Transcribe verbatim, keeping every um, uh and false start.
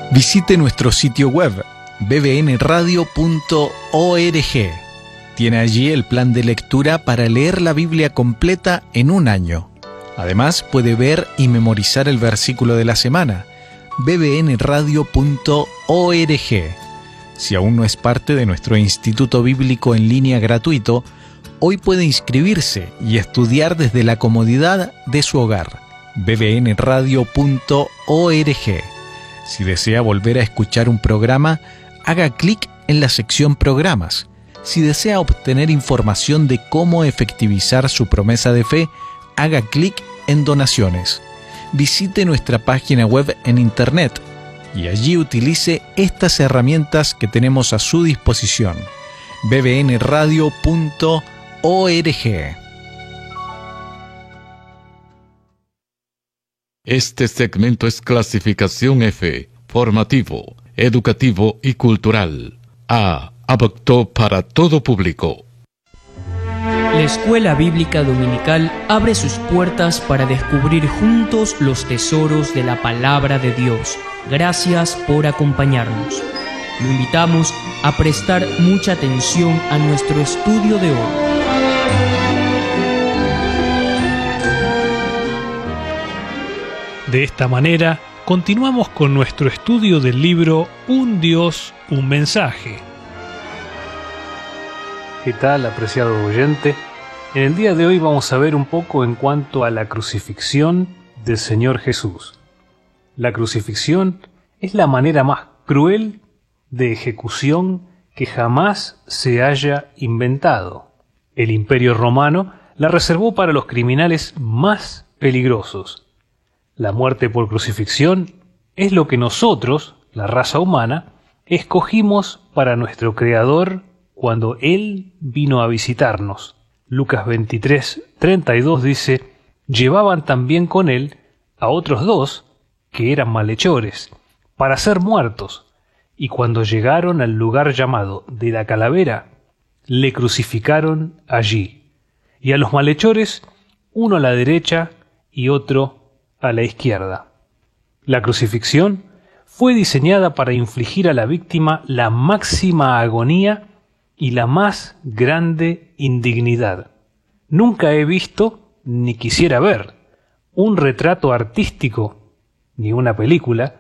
Visite nuestro sitio web b b n radio punto org. Tiene allí el plan de lectura para leer la Biblia completa en un año. Además, puede ver y memorizar el versículo de la semana. b b n radio punto org. Si aún no es parte de nuestro Instituto Bíblico en línea gratuito, hoy puede inscribirse y estudiar desde la comodidad de su hogar. b b n radio punto org. Si desea volver a escuchar un programa, haga clic en la sección Programas. Si desea obtener información de cómo efectivizar su promesa de fe, haga clic en Donaciones. Visite nuestra página web en Internet y allí utilice estas herramientas que tenemos a su disposición. b b n radio punto org. Este segmento es clasificación F, formativo, educativo y cultural. A, apto para todo público. La Escuela Bíblica Dominical abre sus puertas para descubrir juntos los tesoros de la Palabra de Dios. Gracias por acompañarnos. Lo invitamos a prestar mucha atención a nuestro estudio de hoy. De esta manera, continuamos con nuestro estudio del libro Un Dios, un mensaje. ¿Qué tal, apreciado oyente? En el día de hoy vamos a ver un poco en cuanto a la crucifixión del Señor Jesús. La crucifixión es la manera más cruel de ejecución que jamás se haya inventado. El Imperio Romano la reservó para los criminales más peligrosos. La muerte por crucifixión es lo que nosotros, la raza humana, escogimos para nuestro Creador cuando Él vino a visitarnos. Lucas veintitrés, treinta y dos dice: llevaban también con Él a otros dos que eran malhechores, para ser muertos, y cuando llegaron al lugar llamado de la calavera, le crucificaron allí, y a los malhechores, uno a la derecha y otro a la izquierda. La crucifixión fue diseñada para infligir a la víctima la máxima agonía y la más grande indignidad. Nunca he visto, ni quisiera ver, un retrato artístico, ni una película,